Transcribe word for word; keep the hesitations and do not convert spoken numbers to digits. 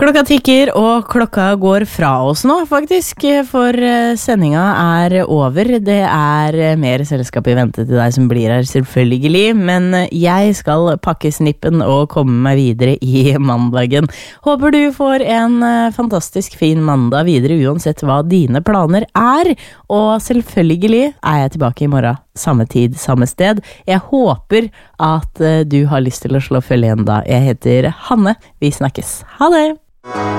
Klokka tikker, og klokka går fra oss nå, faktisk, for sendinga er over. Det er mer selskap i vente til deg som blir her, selvfølgelig, men jeg skal pakke snippen og komme meg videre i mandagen. Håper du får en fantastisk fin mandag videre, uansett hva dine planer er, og selvfølgelig er jeg tilbake i morgen, samme tid, samme sted. Jeg håper at du har lyst til å slå følge igjen da. Jeg heter Hanne, vi snakkes. Ha det!